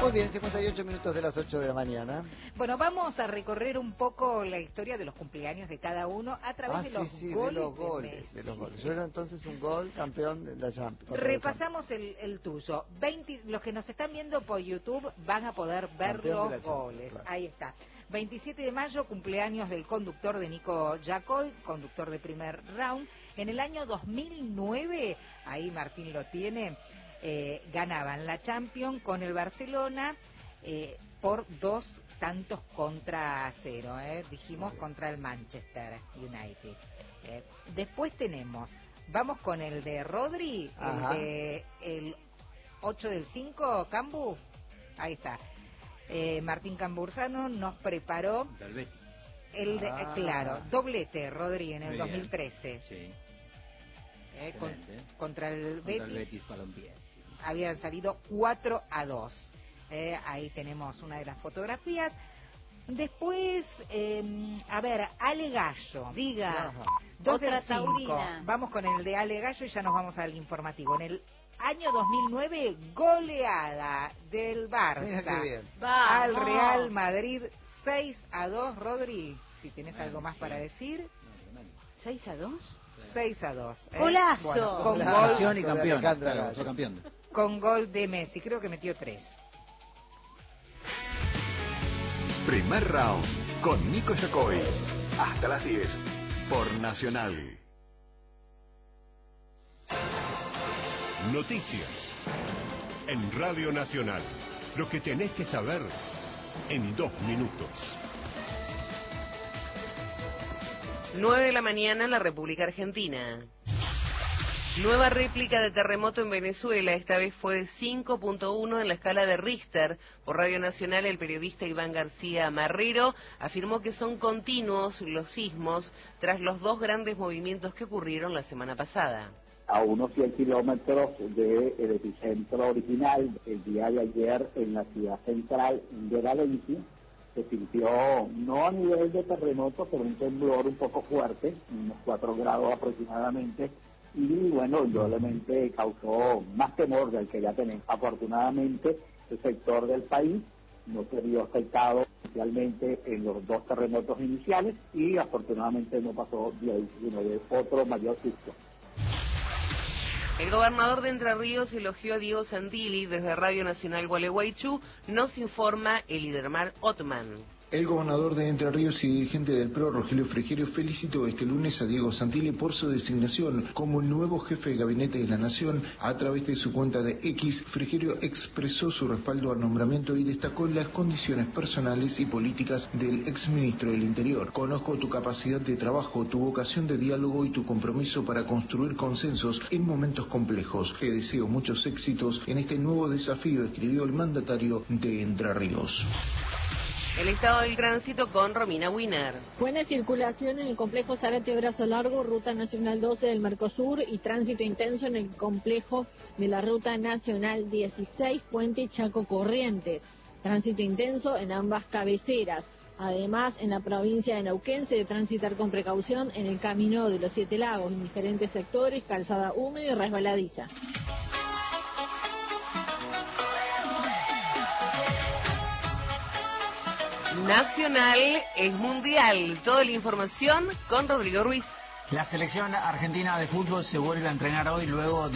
Muy bien, 58 minutos de las 8 de la mañana. Bueno, vamos a recorrer un poco la historia de los cumpleaños de cada uno a través de los goles. De los goles. Yo era entonces un gol campeón de la Champions. Repasamos el tuyo. 20, los que nos están viendo por YouTube van a poder ver Campeón los goles. Claro. Ahí está. 27 de mayo, cumpleaños del conductor de Nico Yacoy, conductor de primer round. En el año 2009, ahí Martín lo tiene, ganaban la Champions con el Barcelona por 2-0, dijimos, contra el Manchester United. Después tenemos, vamos con el de Rodri, el 8 del 5, Cambu, ahí está. Martín Cambursano nos preparó del Betis. Claro, doblete Rodri en el 2013. Sí. Contra el Betis Balompié. Sí. Habían salido 4-2. Ahí tenemos una de las fotografías. Después, Ale Gallo, diga, 2 del 5. Vamos con el de Ale Gallo y ya nos vamos al informativo. En el año 2009, goleada del Barça al Real Madrid 6-2. Rodri, si tenés algo más para decir. 6-2. 6-2. ¡Golazo! Bueno, con gol y campeón. Con gol de Messi, creo que metió 3. Primer round con Nico Yacoy. Hasta las 10 por Nacional. Noticias en Radio Nacional. Lo que tenés que saber en 2 minutos. 9 de la mañana en la República Argentina. Nueva réplica de terremoto en Venezuela, esta vez fue de 5.1 en la escala de Richter. Por Radio Nacional, el periodista Iván García Marrero afirmó que son continuos los sismos tras los 2 grandes movimientos que ocurrieron la semana pasada. A unos 100 kilómetros del epicentro original, el día de ayer en la ciudad central de Valencia, se sintió, no a nivel de terremoto, pero un temblor un poco fuerte, unos 4 grados aproximadamente, y bueno, indudablemente causó más temor del que ya tenemos. Afortunadamente, el sector del país no se vio afectado especialmente en los 2 terremotos iniciales y afortunadamente no pasó de ahí, sino de otro mayor susto. El gobernador de Entre Ríos elogió a Diego Santilli. Desde Radio Nacional Gualeguaychú nos informa Elidermar Otman. El gobernador de Entre Ríos y dirigente del PRO, Rogelio Frigerio, felicitó este lunes a Diego Santilli por su designación como nuevo jefe de gabinete de la Nación. A través de su cuenta de X, Frigerio expresó su respaldo al nombramiento y destacó las condiciones personales y políticas del exministro del Interior. Conozco tu capacidad de trabajo, tu vocación de diálogo y tu compromiso para construir consensos en momentos complejos. Te deseo muchos éxitos en este nuevo desafío, escribió el mandatario de Entre Ríos. El estado del tránsito con Romina Wiener. Buena circulación en el complejo Zárate Brazo Largo, Ruta Nacional 12 del Mercosur, y tránsito intenso en el complejo de la Ruta Nacional 16, Puente Chaco Corrientes. Tránsito intenso en ambas cabeceras. Además, en la provincia de Neuquén se debe transitar con precaución en el camino de los 7 Lagos, en diferentes sectores, calzada húmeda y resbaladiza. Nacional es mundial. Toda la información con Rodrigo Ruiz. La selección argentina de fútbol se vuelve a entrenar hoy luego de